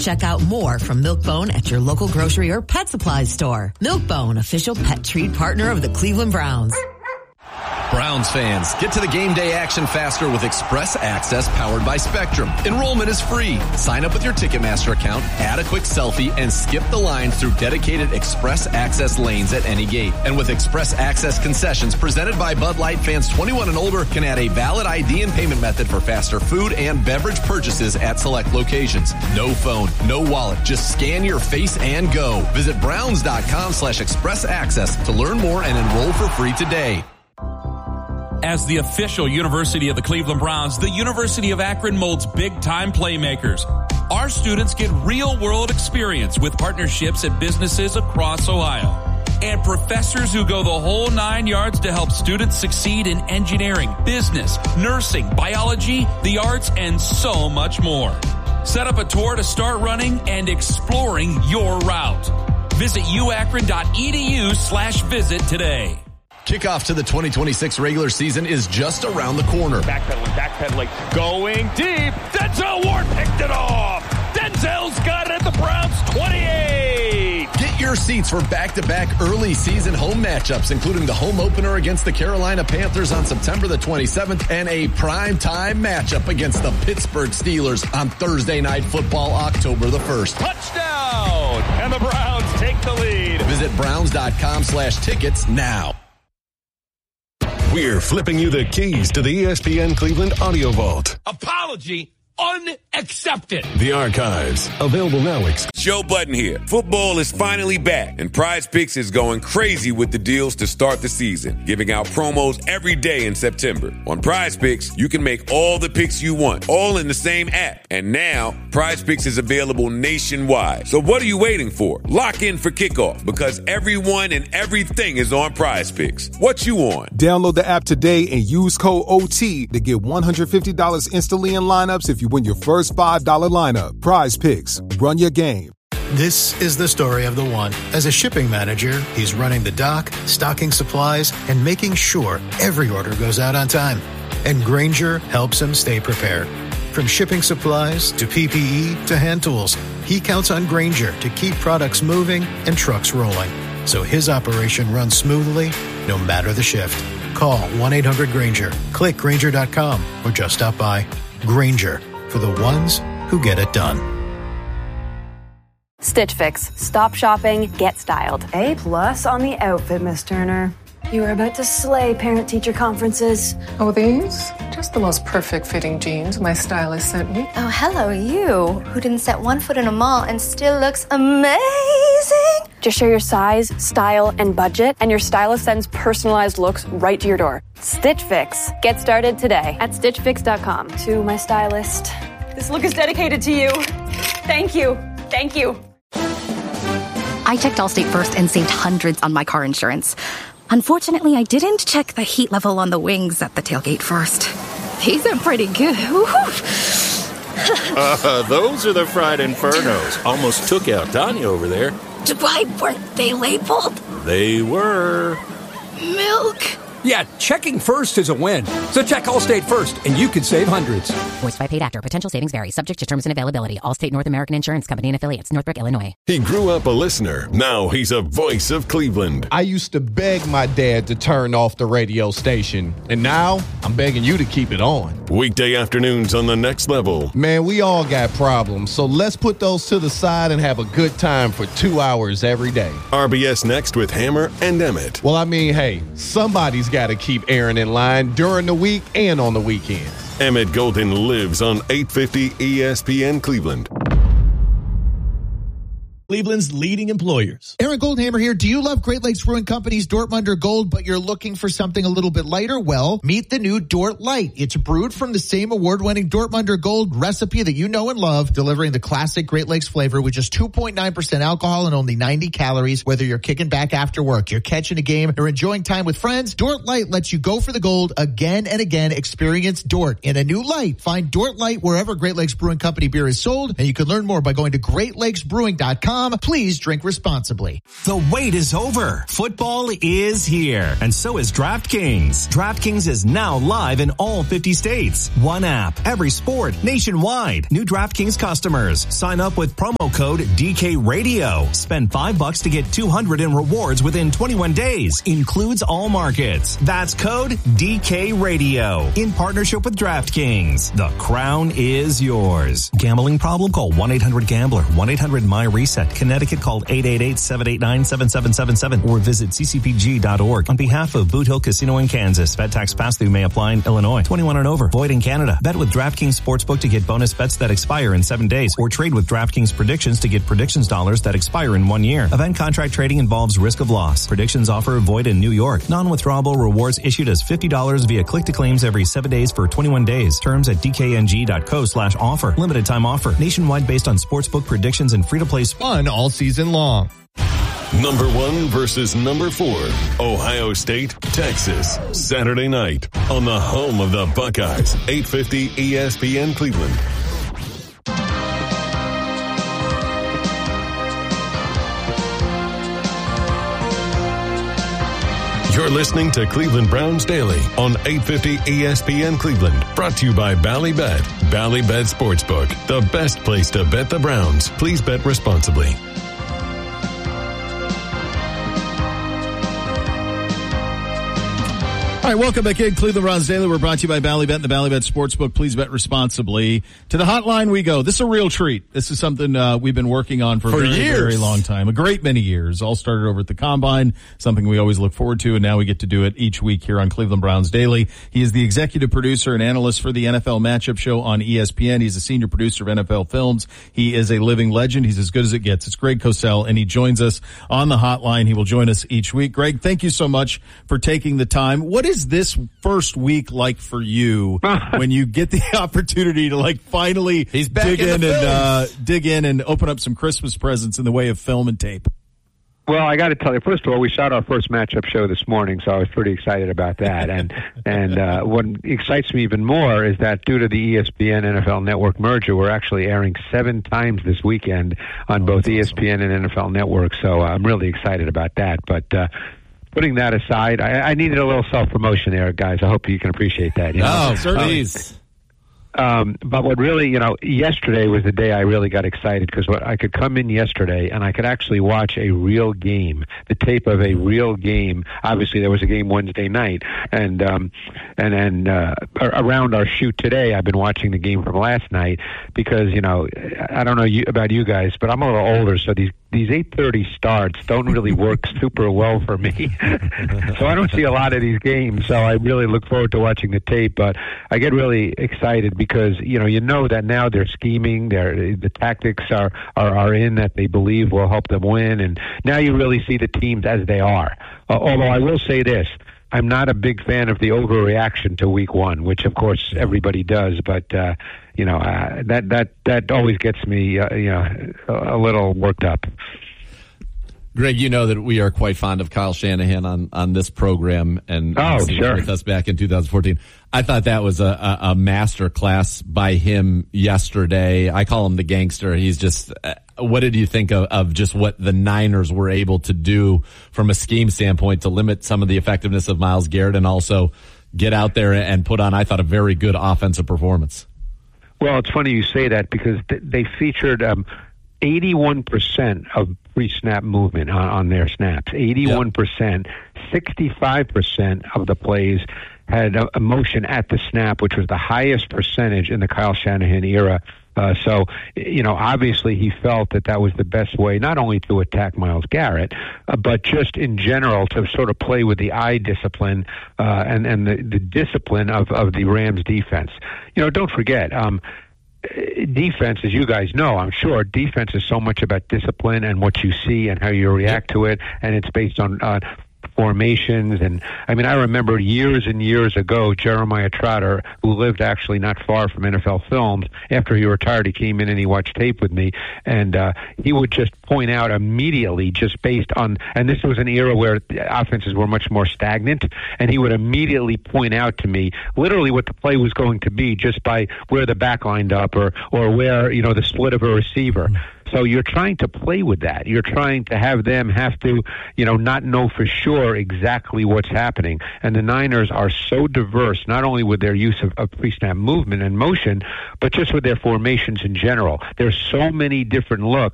check out more from Milk-Bone at your local grocery or pet supplies store. Milk-Bone, official pet treat partner of the Cleveland Browns. Browns fans, get to the game day action faster with Express Access powered by Spectrum. Enrollment is free. Sign up with your Ticketmaster account, add a quick selfie, and skip the lines through dedicated Express Access lanes at any gate. And with Express Access concessions presented by Bud Light, fans 21 and older can add a valid ID and payment method for faster food and beverage purchases at select locations. No phone, no wallet, just scan your face and go. Visit browns.com/express access to learn more and enroll for free today. As the official university of the Cleveland Browns, the University of Akron molds big-time playmakers. Our students get real-world experience with partnerships at businesses across Ohio. And professors who go the whole 9 yards to help students succeed in engineering, business, nursing, biology, the arts, and so much more. Set up a tour to start running and exploring your route. Visit uakron.edu/visit today. Kickoff to the 2026 regular season is just around the corner. Backpedaling, going deep. Denzel Ward picked it off. Denzel's got it at the Browns 28. Get your seats for back-to-back early season home matchups, including the home opener against the Carolina Panthers on September the 27th and a prime-time matchup against the Pittsburgh Steelers on Thursday Night Football, October the 1st. Touchdown! And the Browns take the lead. Visit browns.com/tickets now. We're flipping you the keys to the ESPN Cleveland Audio Vault. Apology unaccepted. The archives, available now. Joe Budden here. Football is finally back, and Prize Picks is going crazy with the deals to start the season, giving out promos every day in September. On Prize Picks, you can make all the picks you want, all in the same app. And now, Prize Picks is available nationwide. So what are you waiting for? Lock in for kickoff, because everyone and everything is on Prize Picks. What you on? Download the app today and use code OT to get $150 instantly in lineups if you win your first $5 lineup. Prize Picks. Run your game. This is the story of the one. As a shipping manager, he's running the dock, stocking supplies, and making sure every order goes out on time. And Grainger helps him stay prepared. From shipping supplies to PPE to hand tools, he counts on Grainger to keep products moving and trucks rolling, so his operation runs smoothly no matter the shift. Call 1-800-GRAINGER, click Grainger.com, or just stop by. Grainger, for the ones who get it done. Stitch Fix. Stop shopping, get styled. A+ on the outfit, Miss Turner. You are about to slay parent-teacher conferences. Oh, these? Just the most perfect fitting jeans my stylist sent me. Oh, hello, you, who didn't set one foot in a mall and still looks amazing. Just share your size, style, and budget, and your stylist sends personalized looks right to your door. Stitch Fix. Get started today at StitchFix.com. To my stylist, this look is dedicated to you. Thank you. Thank you. I checked Allstate first and saved hundreds on my car insurance. Unfortunately, I didn't check the heat level on the wings at the tailgate first. These are pretty good. Those are the fried infernos. Almost took out Tanya over there. Why weren't they labeled? They were. Milk. Yeah, checking first is a win. So check Allstate first, and you could save hundreds. Voiced by paid actor. Potential savings vary. Subject to terms and availability. Allstate North American Insurance Company and affiliates. Northbrook, Illinois. He grew up a listener. Now he's a voice of Cleveland. I used to beg my dad to turn off the radio station, and now I'm begging you to keep it on. Weekday afternoons on The Next Level. Man, we all got problems, so let's put those to the side and have a good time for 2 hours every day. RBS Next with Hammer and Emmett. Well, I mean, hey, somebody's got to keep Aaron in line during the week and on the weekends. Emmett Golden lives on 850 ESPN Cleveland. Cleveland's leading employers. Aaron Goldhammer here. Do you love Great Lakes Brewing Company's Dortmunder Gold, but you're looking for something a little bit lighter? Well, meet the new Dort Light. It's brewed from the same award-winning Dortmunder Gold recipe that you know and love, delivering the classic Great Lakes flavor with just 2.9% alcohol and only 90 calories. Whether you're kicking back after work, you're catching a game, or enjoying time with friends, Dort Light lets you go for the gold again and again. Experience Dort in a new light. Find Dort Light wherever Great Lakes Brewing Company beer is sold, and you can learn more by going to GreatLakesBrewing.com DraftKings.com. Please drink responsibly. The wait is over. Football is here, and so is DraftKings. DraftKings is now live in all 50 states. One app, every sport, nationwide. New DraftKings customers. Sign up with promo code DKRadio. Spend $5 to get $200 in rewards within 21 days. Includes all markets. That's code DKRadio. In partnership with DraftKings. The crown is yours. Gambling problem? Call 1-800-GAMBLER. 1-800-MY-RESET. Connecticut called 888-789-7777 or visit ccpg.org. On behalf of Boot Hill Casino in Kansas, bet tax pass-through may apply in Illinois. 21 and over. Void in Canada. Bet with DraftKings Sportsbook to get bonus bets that expire in 7 days, or trade with DraftKings Predictions to get predictions dollars that expire in 1 year. Event contract trading involves risk of loss. Predictions offer void in New York. Non-withdrawable rewards issued as $50 via click-to-claims every 7 days for 21 days. Terms at dkng.co/offer. Limited time offer. Nationwide based on sportsbook predictions and free-to-play fun all season long. Number 1 versus number 4. Ohio State, Texas. Saturday night on the home of the Buckeyes. 850 ESPN Cleveland. You're listening to Cleveland Browns Daily on 850 ESPN Cleveland. Brought to you by Ballybet. Ballybet Sportsbook. The best place to bet the Browns. Please bet responsibly. All right, welcome back in Cleveland Browns Daily. We're brought to you by Ballybet and the Ballybet Sportsbook. Please bet responsibly. To the hotline we go. This is a real treat. This is something we've been working on for a very long time. A great many years. All started over at the Combine, something we always look forward to, and now we get to do it each week here on Cleveland Browns Daily. He is the executive producer and analyst for the NFL Matchup Show on ESPN. He's a senior producer of NFL Films. He is a living legend. He's as good as it gets. It's Greg Cosell, and he joins us on the hotline. He will join us each week. Greg, thank you so much for taking the time. What is this first week like for you when you get the opportunity to finally dig in and open up some Christmas presents in the way of film and tape? Well, I got to tell you, first of all, we shot our first matchup show this morning, so I was pretty excited about that. And what excites me even more is that due to the ESPN NFL Network merger, we're actually airing 7 times this weekend on both ESPN and NFL Network. So I'm really excited about that. But putting that aside, I needed a little self-promotion there, guys. I hope you can appreciate that. Please. But what really, yesterday was the day I really got excited because I could come in yesterday and I could actually watch a real game, the tape of a real game. Obviously, there was a game Wednesday night, and then around our shoot today, I've been watching the game from last night because I don't know about you guys, but I'm a little older, so these 8:30 starts don't really work super well for me. So I don't see a lot of these games, so I really look forward to watching the tape. But I get really excited because, you know that now they're scheming, the tactics are in that they believe will help them win, and now you really see the teams as they are. Although I will say this, I'm not a big fan of the overreaction to week 1, which of course everybody does, but that always gets me a little worked up. Greg, you know that we are quite fond of Kyle Shanahan on this program, and sure, with us back in 2014. I thought that was a master class by him yesterday. I call him the gangster. He's just. What did you think of just what the Niners were able to do from a scheme standpoint to limit some of the effectiveness of Myles Garrett and also get out there and put on, I thought, a very good offensive performance? Well, it's funny you say that because they featured 81% of pre-snap movement on their snaps. 81%, 65% of the plays had a motion at the snap, which was the highest percentage in the Kyle Shanahan era. So, obviously he felt that was the best way, not only to attack Myles Garrett, but just in general to sort of play with the eye discipline and the discipline of the Rams defense. Don't forget, defense, as you guys know, I'm sure, defense is so much about discipline and what you see and how you react to it, and it's based on formations. And I remember years and years ago, Jeremiah Trotter, who lived actually not far from NFL Films, after he retired, he came in and he watched tape with me, and he would just point out immediately, just based on, and this was an era where offenses were much more stagnant, and he would immediately point out to me literally what the play was going to be just by where the back lined up or where, the split of a receiver. So you're trying to play with that. You're trying to have them have to, not know for sure exactly what's happening. And the Niners are so diverse, not only with their use of pre-snap movement and motion, but just with their formations in general. There's so many different looks